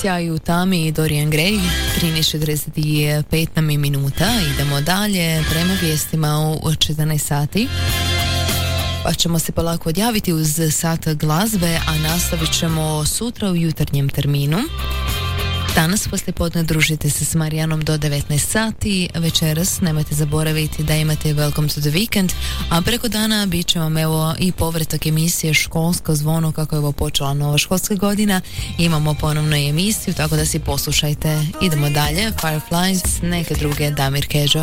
sjaju Tami i Dorian Gray, 13:45 nam je minuta. Idemo dalje prema vijestima u 14 sati. Pa ćemo se polako odjaviti uz sat glazbe, a nastavit ćemo sutra u jutarnjem terminu. Danas poslijepodne družite se s Marijanom do 19 sati. Večeras nemojte zaboraviti da imate Welcome to the Weekend, a preko dana bit će vam evo i povratak emisije Školsko zvono, kako je ovo počela nova školska godina. Imamo ponovno i emisiju, tako da si poslušajte. Idemo dalje, Fireflies, neke druge, Damir Keđo.